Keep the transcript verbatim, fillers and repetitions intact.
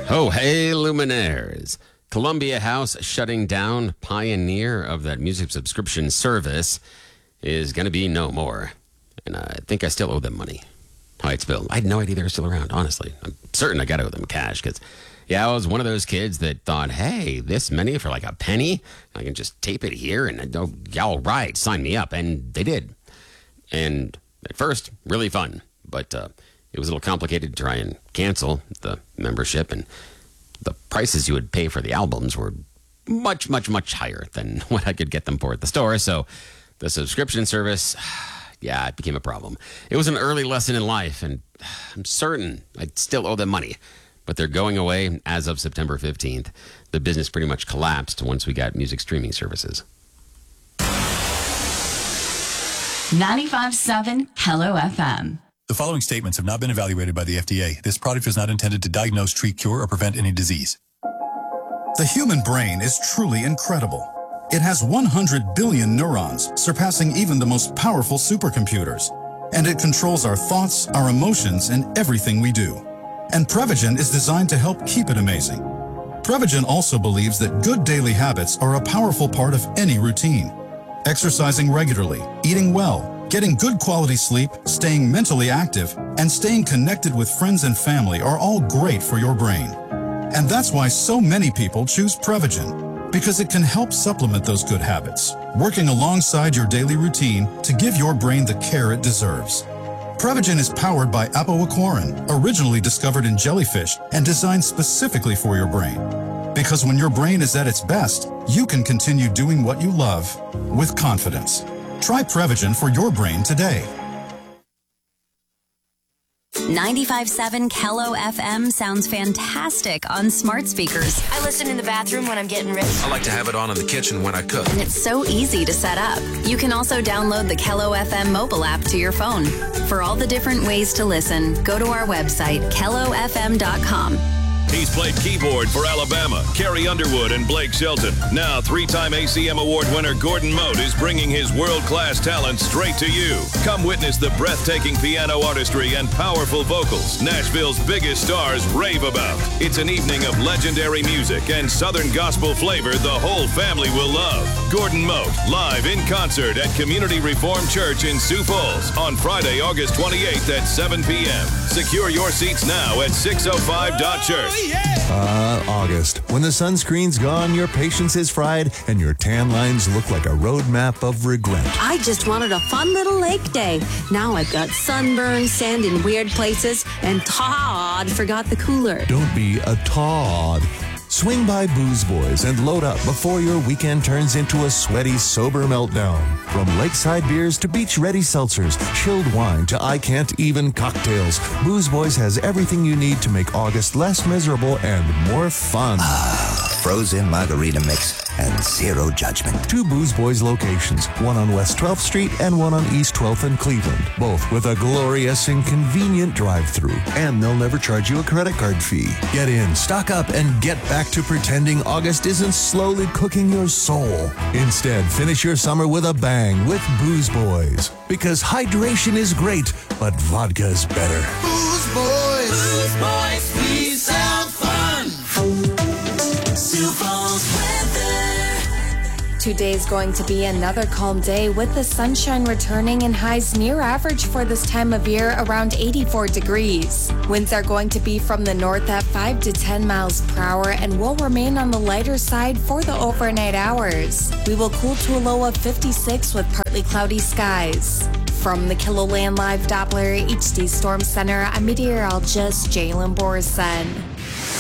Oh, hey, Luminaires. Columbia House shutting down, pioneer of that music subscription service, is going to be no more. And I think I still owe them money. Heights bill. I had no idea they were still around, honestly. I'm certain I got to owe them cash because, yeah, I was one of those kids that thought, hey, this many for like a penny? I can just tape it here and, oh, yeah, all right, sign me up. And they did. And at first, really fun. But uh, it was a little complicated to try and cancel the membership, and the prices you would pay for the albums were much, much, much higher than what I could get them for at the store. So the subscription service, yeah, it became a problem. It was an early lesson in life, and I'm certain I still owe them money. But they're going away as of September fifteenth. The business pretty much collapsed once we got music streaming services. ninety-five point seven Hello F M. The following statements have not been evaluated by the F D A. This product is not intended to diagnose, treat, cure, or prevent any disease. The human brain is truly incredible. It has one hundred billion neurons, surpassing even the most powerful supercomputers. And it controls our thoughts, our emotions, and everything we do. And Prevagen is designed to help keep it amazing. Prevagen also believes that good daily habits are a powerful part of any routine. Exercising regularly, eating well, getting good quality sleep, staying mentally active, and staying connected with friends and family are all great for your brain. And that's why so many people choose Prevagen, because it can help supplement those good habits, working alongside your daily routine to give your brain the care it deserves. Prevagen is powered by apoaquarin, originally discovered in jellyfish and designed specifically for your brain. Because when your brain is at its best, you can continue doing what you love with confidence. Try Prevagen for your brain today. ninety-five point seven Kello F M sounds fantastic on smart speakers. I listen in the bathroom when I'm getting ready. I like to have it on in the kitchen when I cook. And it's so easy to set up. You can also download the Kello F M mobile app to your phone. For all the different ways to listen, go to our website, kello f m dot com. He's played keyboard for Alabama, Carrie Underwood, and Blake Shelton. Now, three-time A C M Award winner Gordon Mote is bringing his world-class talent straight to you. Come witness the breathtaking piano artistry and powerful vocals Nashville's biggest stars rave about. It's an evening of legendary music and Southern gospel flavor the whole family will love. Gordon Mote, live in concert at Community Reformed Church in Sioux Falls on Friday, August twenty-eighth at seven p.m. Secure your seats now at six oh five dot church. Ah, uh, August. When the sunscreen's gone, your patience is fried, and your tan lines look like a roadmap of regret. I just wanted a fun little lake day. Now I've got sunburn, sand in weird places, and Todd forgot the cooler. Don't be a Todd. Swing by Booze Boys and load up before your weekend turns into a sweaty, sober meltdown. From lakeside beers to beach-ready seltzers, chilled wine to I-can't-even cocktails, Booze Boys has everything you need to make August less miserable and more fun. Ah, frozen margarita mix and zero judgment. Two Booze Boys locations, one on West twelfth Street and one on East twelfth in Cleveland, both with a glorious and convenient drive-thru. And they'll never charge you a credit card fee. Get in, stock up, and get back to pretending August isn't slowly cooking your soul. Instead, finish your summer with a bang with Booze Boys. Because hydration is great, but vodka's better. Booze Boys. Booze Boys, please sound fun. Sioux Falls weather. Today's going to be another calm day with the sunshine returning and highs near average for this time of year, around eighty-four degrees. Winds are going to be from the north at five to ten miles per hour and will remain on the lighter side for the overnight hours. We will cool to a low of fifty-six with partly cloudy skies. From the KiloLand Live Doppler H D Storm Center, I'm meteorologist Jalen Borson.